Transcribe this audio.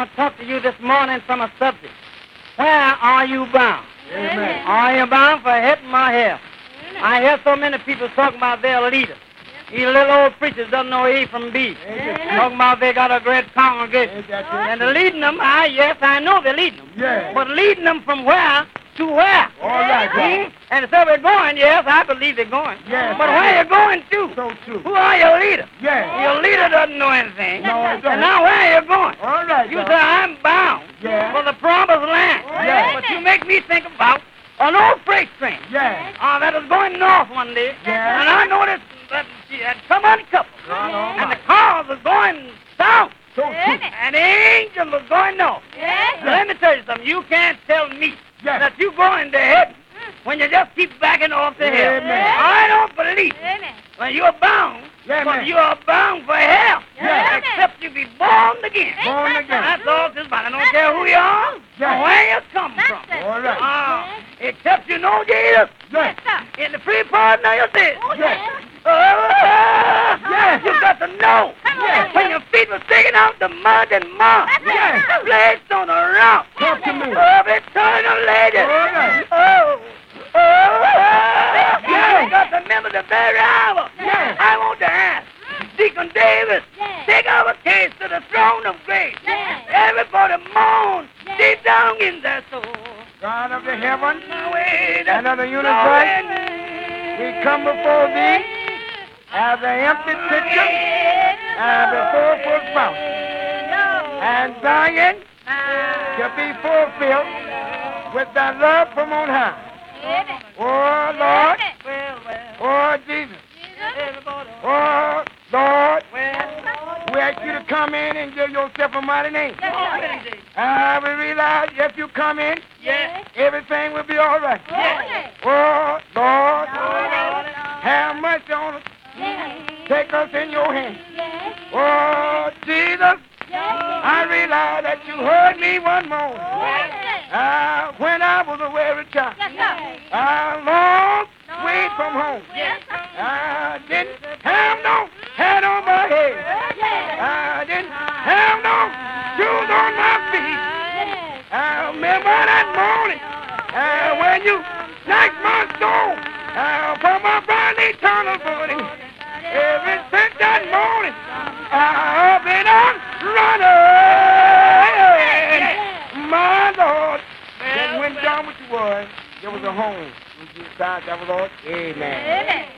want to talk to you this morning from a subject. Where are you bound? Amen. Are you bound for hitting my hair? I hear so many people talking about their leader. These little old preachers doesn't know A from B. Talking about they got a great congregation. And they're leading them, yes, I know they're leading them. Yeah. But leading them from where to where? All right, Hmm? And so we're going, yes, I believe they're going. Yes. But where are you going to? So true. Who are your leader? Yeah. Your leader doesn't know anything. No, it don't. And now where are you going? All right, You brother. say, I'm bound Yeah. for the promised land. Yeah. But you make me think about an old freight train Yeah. that was going north one day. Yeah. And I noticed that she had come uncoupled. Right. And the cars was going south. So true. And the angel was going north. Now, let me tell you something. You can't tell me Yes. that you're going to heaven when you just keep backing off to hell. Amen. I don't believe when you're bound, Yeah, but man. you are bound for hell. Yeah. Except you be born again. Born again. That's all this about. I don't care who you are Yeah. or where you come from. All right. Except you know Jesus Yes. in the free pardon of your sins. Yes. Yes. You got to know when your feet were sticking out the mud and mud. Yes. Placed on a rock. Talk to me. Of eternal lady. All right. You got to remember the very hour. Yes. I want to ask Deacon Davis, take our case to the throne of grace. Everybody moan deep down in their soul. God of the heaven Wait, and of the universe, we come before thee as an empty pitcher and a 4-foot fountain, and dying to be fulfilled with thy love from on high. Oh, Lord. Oh, Jesus. Oh, Lord. We ask you to come in and give yourself a mighty name. We realize if you come in, everything will be all right. Oh, Lord. Have mercy on us. Take us in your hands. Oh, Jesus. I realize that you heard me one morning when I was a weary child. Long way from home. I didn't have no hat on my head. I didn't have no shoes on my feet. I remember that morning when you snatched my soul from my blind eternal footing. Ever since that morning, I've been on running. My Lord. Then when done with the word, there was a home. God, that was Lord. Amen.